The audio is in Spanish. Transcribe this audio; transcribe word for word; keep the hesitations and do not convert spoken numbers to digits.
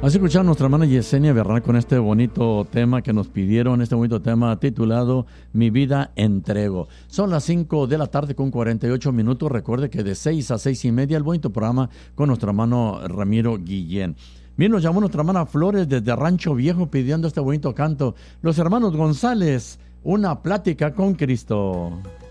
Así escuchamos a nuestra hermana Yesenia Bernal con este bonito tema que nos pidieron, este bonito tema titulado Mi vida entrego. Son las cinco de la tarde con cuarenta y ocho minutos. Recuerde que de seis a seis y media el bonito programa con nuestro hermano Ramiro Guillén. Bien, nos llamó nuestra hermana Flores desde Rancho Viejo pidiendo este bonito canto. Los hermanos González, Una plática con Cristo.